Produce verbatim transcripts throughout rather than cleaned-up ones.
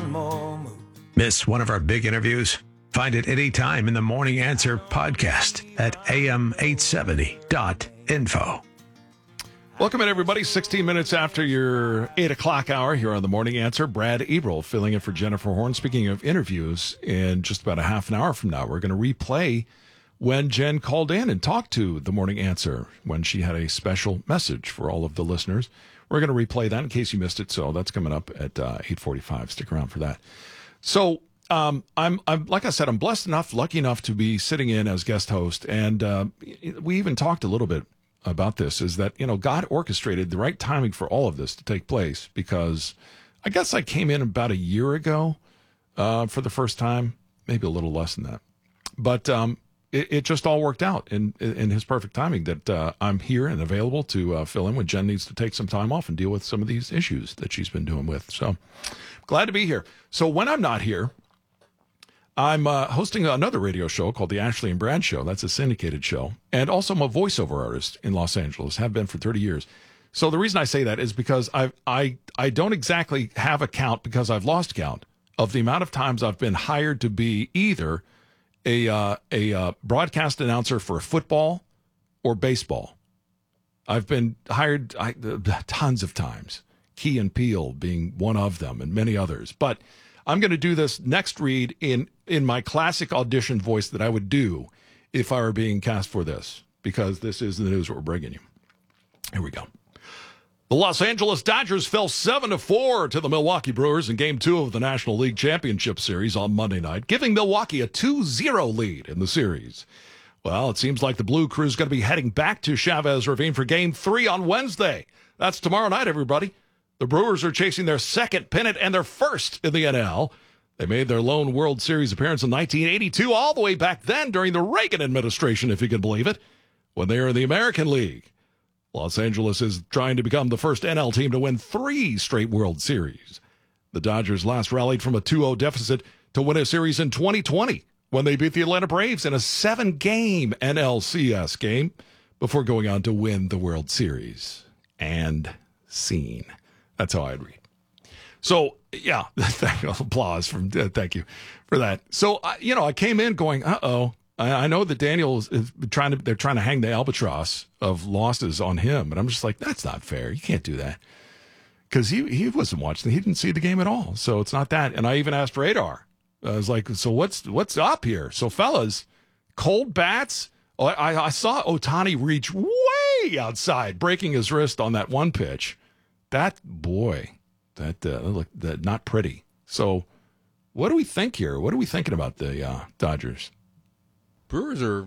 one more move. Miss one of our big interviews? Find it anytime in the Morning Answer podcast at a m eight seventy dot info. Welcome in, everybody. sixteen minutes after your eight o'clock hour here on the Morning Answer. Brad Ebrel filling in for Jennifer Horn. Speaking of interviews, in just about a half an hour from now, we're going to replay when Jen called in and talked to the Morning Answer when she had a special message for all of the listeners. We're going to replay that in case you missed it. So that's coming up at uh, eight forty-five. Stick around for that. So um, I'm, I'm, like I said, I'm blessed enough, lucky enough to be sitting in as guest host. And uh, we even talked a little bit about this, is that, you know, God orchestrated the right timing for all of this to take place, because I guess I came in about a year ago uh, for the first time, maybe a little less than that. But um, it, it just all worked out in, in his perfect timing that uh, I'm here and available to uh, fill in when Jen needs to take some time off and deal with some of these issues that she's been dealing with. So glad to be here. So when I'm not here, I'm uh, hosting another radio show called The Ashley and Brad Show. That's a syndicated show. And also I'm a voiceover artist in Los Angeles, have been for thirty years. So the reason I say that is because I I I don't exactly have a count, because I've lost count of the amount of times I've been hired to be either a uh, a uh, broadcast announcer for football or baseball. I've been hired I, uh, tons of times, Key and Peele being one of them, and many others. But I'm going to do this next read in, in my classic audition voice that I would do if I were being cast for this, because this is the news we're bringing you. Here we go. The Los Angeles Dodgers fell seven to four to the Milwaukee Brewers in Game two of the National League Championship Series on Monday night, giving Milwaukee a two zero lead in the series. Well, it seems like the Blue Crew's going to be heading back to Chavez Ravine for Game three on Wednesday. That's tomorrow night, everybody. The Brewers are chasing their second pennant and their first in the N L. They made their lone World Series appearance in nineteen eighty-two, all the way back then during the Reagan administration, if you can believe it, when they were in the American League. Los Angeles is trying to become the first N L team to win three straight World Series. The Dodgers last rallied from a two oh deficit to win a series in twenty twenty when they beat the Atlanta Braves in a seven-game N L C S game before going on to win the World Series. And scene. That's how I'd read. So, yeah, applause from uh, thank you for that. So, uh, you know, I came in going, uh-oh. I, I know that Daniel is, is trying to, they're trying to hang the albatross of losses on him. And I'm just like, that's not fair. You can't do that. Because he, he wasn't watching. He didn't see the game at all. So it's not that. And I even asked Radar. I was like, so what's what's up here? So, fellas, cold bats. Oh, I, I saw Ohtani reach way outside, breaking his wrist on that one pitch. That, boy, that, uh, look, that not pretty. So what do we think here? What are we thinking about the uh, Dodgers? Brewers are,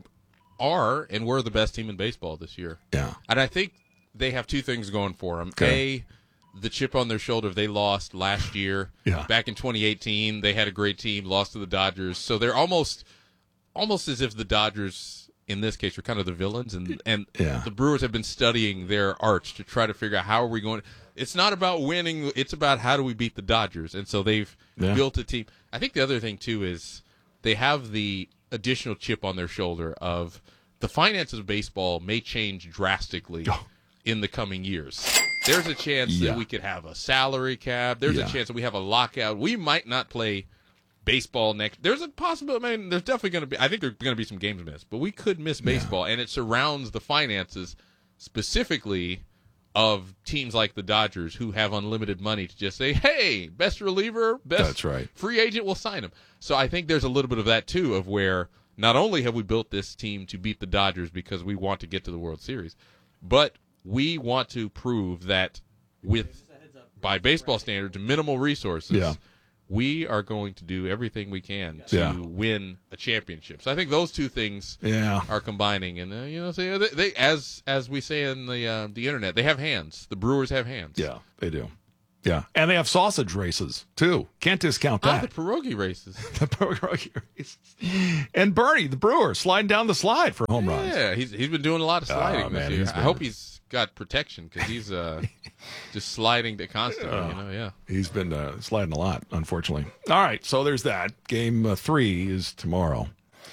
are and were the best team in baseball this year. Yeah. And I think they have two things going for them. Okay. A, the chip on their shoulder they lost last year. Yeah. Back in twenty eighteen, they had a great team, lost to the Dodgers. So they're almost almost as if the Dodgers, in this case, are kind of the villains. And, and yeah. the Brewers have been studying their arch to try to figure out how are we going to – it's not about winning. It's about how do we beat the Dodgers. And so they've yeah. built a team. I think the other thing, too, is they have the additional chip on their shoulder of the finances of baseball may change drastically oh. in the coming years. There's a chance yeah. that we could have a salary cap. There's yeah. a chance that we have a lockout. We might not play baseball next. There's a possibility. I mean, there's definitely going to be – I think there's going to be some games missed. But we could miss baseball, yeah. and it surrounds the finances specifically – of teams like the Dodgers who have unlimited money to just say, hey, best reliever, best That's right. free agent, we'll sign him. So I think there's a little bit of that, too, of where not only have we built this team to beat the Dodgers because we want to get to the World Series, but we want to prove that with, by baseball standards, minimal resources, yeah. we are going to do everything we can to yeah. win a championship. So I think those two things yeah. are combining, and uh, you know, so they, they as as we say in the uh, the internet, they have hands. The Brewers have hands. Yeah, they do. Yeah, and they have sausage races too. Can't discount that. Ah, the pierogi races. the pierogi races. And Bernie, the Brewer, sliding down the slide for home yeah, runs. Yeah, he's he's been doing a lot of sliding oh, this man, year. been... I hope he's got protection because he's uh, just sliding to constantly. Uh, you know, yeah. He's been uh, sliding a lot, unfortunately. All right, so there's that. Game uh, three is tomorrow.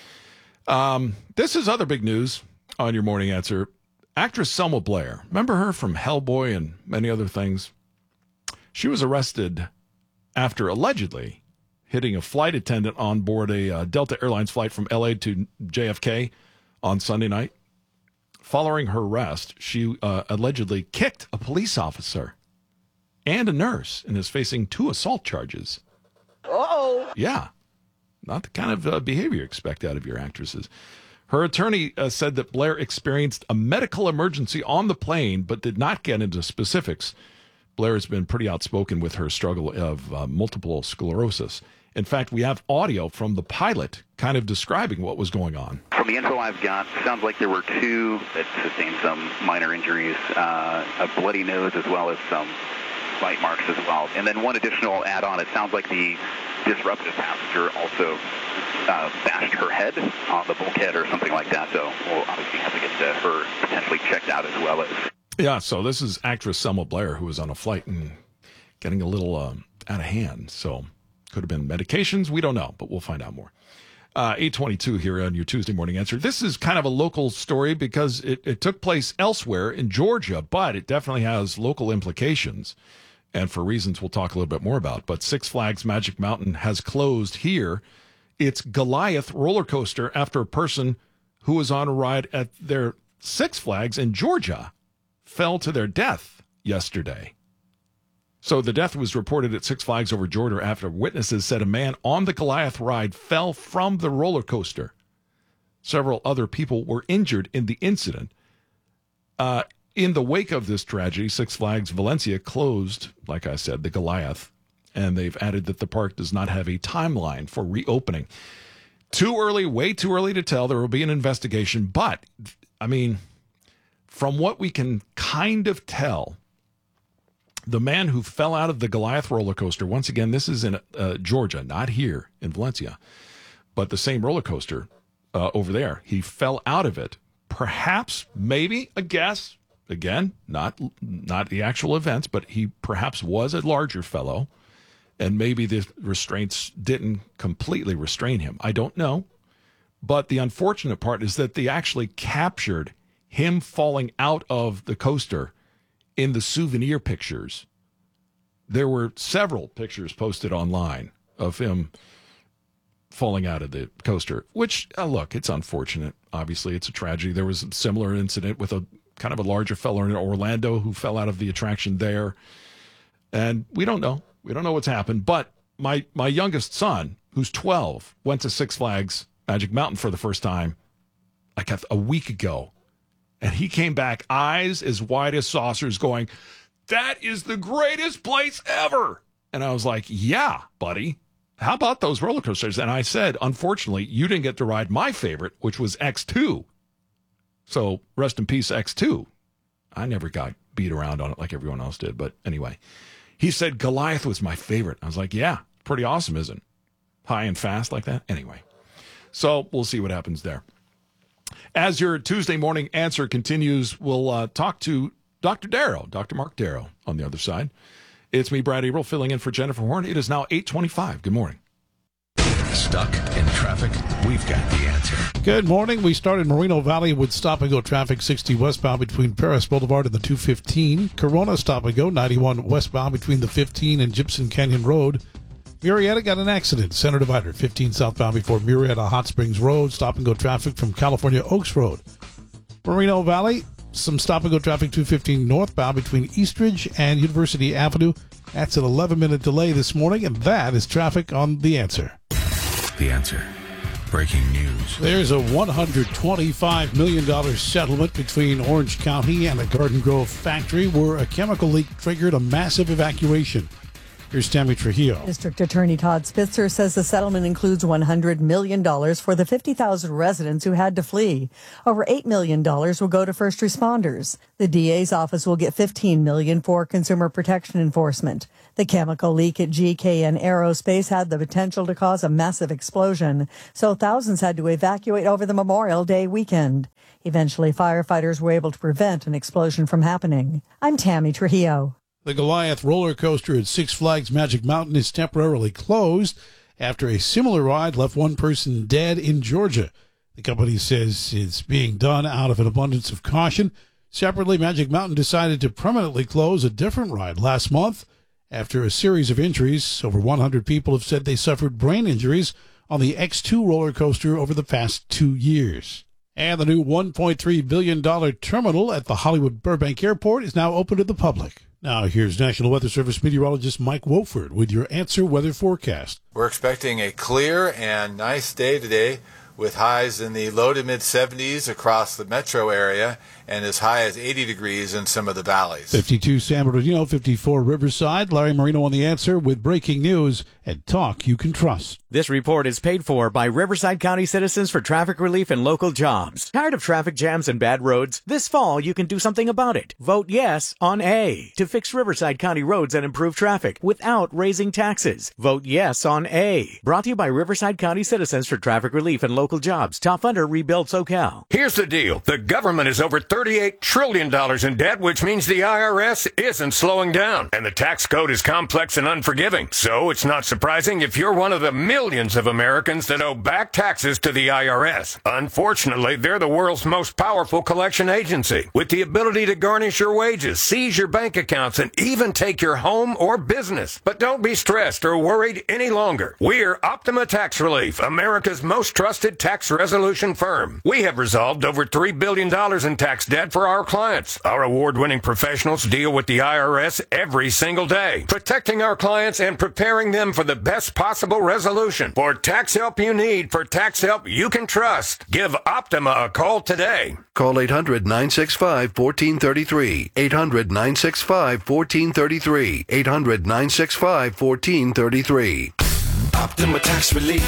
Um, this is other big news on your morning answer. Actress Selma Blair, remember her from Hellboy and many other things? She was arrested after allegedly hitting a flight attendant on board a uh, Delta Airlines flight from L A to J F K on Sunday night. Following her arrest, she uh, allegedly kicked a police officer and a nurse and is facing two assault charges. Uh-oh. Yeah, not the kind of uh, behavior you expect out of your actresses. Her attorney uh, said that Blair experienced a medical emergency on the plane, but did not get into specifics. Blair has been pretty outspoken with her struggle of uh, multiple sclerosis. In fact, we have audio from the pilot kind of describing what was going on. From the info I've got, sounds like there were two that sustained some minor injuries, uh, a bloody nose as well as some bite marks as well. And then one additional add-on, it sounds like the disruptive passenger also uh, bashed her head on the bulkhead or something like that. So we'll obviously have to get uh, her potentially checked out as well as... Yeah, so this is actress Selma Blair, who was on a flight and getting a little um, out of hand. So could have been medications. We don't know, but we'll find out more. Uh, eight twenty-two here on your Tuesday Morning Answer. This is kind of a local story because it, it took place elsewhere in Georgia, but it definitely has local implications. And for reasons we'll talk a little bit more about. But Six Flags Magic Mountain has closed here. It's Goliath roller coaster after a person who was on a ride at their Six Flags in Georgia fell to their death yesterday. So the death was reported at Six Flags over Georgia after witnesses said a man on the Goliath ride fell from the roller coaster. Several other people were injured in the incident. Uh, in the wake of this tragedy, Six Flags Valencia closed, like I said, the Goliath, and they've added that the park does not have a timeline for reopening. Too early, way too early to tell. There will be an investigation, but, I mean, from what we can kind of tell, the man who fell out of the Goliath roller coaster, once again, this is in uh, Georgia, not here in Valencia, but the same roller coaster uh, over there. He fell out of it. Perhaps, maybe, a guess, again, not not the actual events, but he perhaps was a larger fellow, and maybe the restraints didn't completely restrain him. I don't know. But the unfortunate part is that they actually captured him falling out of the coaster in the souvenir pictures. There were several pictures posted online of him falling out of the coaster, which, uh, look, it's unfortunate. Obviously, it's a tragedy. There was a similar incident with a kind of a larger fellow in Orlando who fell out of the attraction there. And we don't know. We don't know what's happened. But my, my youngest son, who's twelve, went to Six Flags Magic Mountain for the first time like a, a week ago. And he came back, eyes as wide as saucers, going, "That is the greatest place ever." And I was like, "Yeah, buddy. How about those roller coasters?" And I said, "Unfortunately, you didn't get to ride my favorite, which was X two. So rest in peace, X two. I never got beat around on it like everyone else did. But anyway, he said Goliath was my favorite. I was like, "Yeah, pretty awesome, isn't it? High and fast like that." Anyway, so we'll see what happens there. As your Tuesday Morning Answer continues, we'll uh, talk to Doctor Darrow, Doctor Mark Darrow on the other side. It's me, Brad Eberl, filling in for Jennifer Horn. It is now eight twenty-five. Good morning. Stuck in traffic? We've got the answer. Good morning. We started Moreno Valley with stop-and-go traffic sixty westbound between Paris Boulevard and the two fifteen. Corona stop-and-go ninety-one westbound between the fifteen and Gypsum Canyon Road. Murrieta got an accident. Center divider, fifteen southbound before Murrieta Hot Springs Road. Stop-and-go traffic from California Oaks Road. Moreno Valley, some stop-and-go traffic two fifteen northbound between Eastridge and University Avenue. That's an eleven-minute delay this morning, and that is traffic on The Answer. The Answer. Breaking news. There's a one hundred twenty-five million dollars settlement between Orange County and a Garden Grove factory where a chemical leak triggered a massive evacuation. Here's Tammy Trujillo. District Attorney Todd Spitzer says the settlement includes one hundred million dollars for the fifty thousand residents who had to flee. Over eight million dollars will go to first responders. The D A's office will get fifteen million dollars for consumer protection enforcement. The chemical leak at G K N Aerospace had the potential to cause a massive explosion, so thousands had to evacuate over the Memorial Day weekend. Eventually, firefighters were able to prevent an explosion from happening. I'm Tammy Trujillo. The Goliath roller coaster at Six Flags Magic Mountain is temporarily closed after a similar ride left one person dead in Georgia. The company says it's being done out of an abundance of caution. Separately, Magic Mountain decided to permanently close a different ride last month after a series of injuries. Over one hundred people have said they suffered brain injuries on the X two roller coaster over the past two years. And the new one point three billion dollars terminal at the Hollywood Burbank Airport is now open to the public. Now here's National Weather Service meteorologist Mike Wofford with your Answer Weather forecast. We're expecting a clear and nice day today with highs in the low to mid seventies across the metro area and as high as eighty degrees in some of the valleys. fifty-two San Bernardino, fifty-four Riverside. Larry Marino on the Answer with breaking news and talk you can trust. This report is paid for by Riverside County Citizens for Traffic Relief and Local Jobs. Tired of traffic jams and bad roads? This fall, you can do something about it. Vote yes on A to fix Riverside County roads and improve traffic without raising taxes. Vote yes on A. Brought to you by Riverside County Citizens for Traffic Relief and Local Jobs. Top funder, Rebuild SoCal. Here's the deal. The government is over thirty-eight trillion dollars in debt, which means the I R S isn't slowing down. And the tax code is complex and unforgiving. So it's not surprising if you're one of the millions of Americans that owe back taxes to the I R S. Unfortunately, they're the world's most powerful collection agency, with the ability to garnish your wages, seize your bank accounts, and even take your home or business. But don't be stressed or worried any longer. We're Optima Tax Relief, America's most trusted tax resolution firm. We have resolved over three billion dollars in tax debt for our clients. Our award-winning professionals deal with the I R S every single day, protecting our clients and preparing them for the best possible resolution. For tax help you need, for tax help you can trust, give Optima a call today. Call eight hundred, nine six five, one four three three. eight hundred, nine six five, one four three three. eight hundred, nine six five, one four three three. Optima Tax Relief.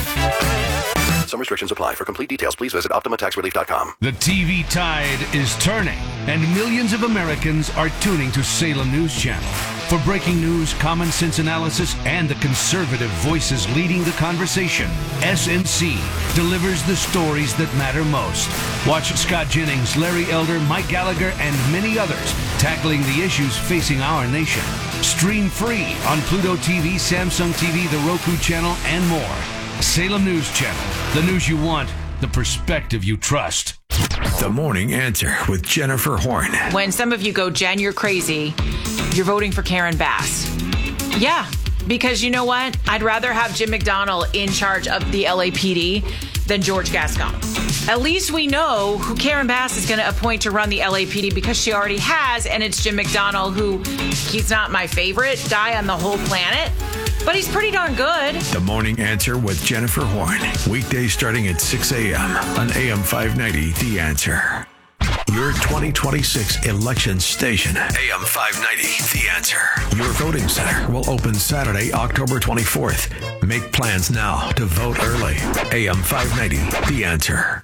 Some restrictions apply. For complete details, please visit optima tax relief dot com. The T V tide is turning, and millions of Americans are tuning to Salem News Channel. For breaking news, common sense analysis, and the conservative voices leading the conversation, S N C delivers the stories that matter most. Watch Scott Jennings, Larry Elder, Mike Gallagher, and many others tackling the issues facing our nation. Stream free on Pluto T V, Samsung T V, the Roku channel, and more. Salem News Channel. The news you want, the perspective you trust. The Morning Answer with Jennifer Horn. When some of you go, Jen, you're crazy, you're voting for Karen Bass. Yeah, because you know what? I'd rather have Jim McDonnell in charge of the L A P D than George Gascon. At least we know who Karen Bass is going to appoint to run the L A P D because she already has, and it's Jim McDonnell, who he's not my favorite guy on the whole planet, but he's pretty darn good. The Morning Answer with Jennifer Horn. Weekdays starting at six a.m. on A M five ninety, The Answer. Your twenty twenty-six election station. A M five ninety, The Answer. Your voting center will open Saturday, October twenty-fourth. Make plans now to vote early. A M five ninety, The Answer.